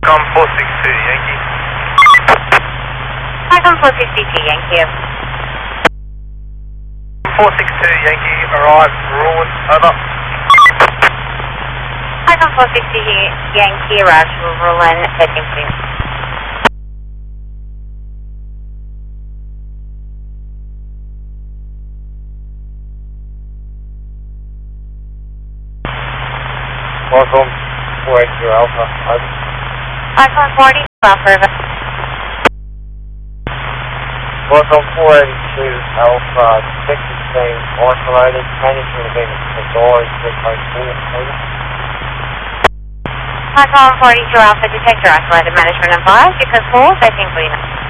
Come 462 Yankee. Icon 462 Yankee. 462 Yankee, arrive, Ruin, over. Icon 462 Yankee, arrive to Ruin, setting please. Welcome, 480 Alpha, over. Icon 40 Alpha, over. Welcome, 482 Alpha, detected being isolated, management of the doors, 3.4, over. Icon 42 Alpha, detector isolated, management advised, because 4, setting please.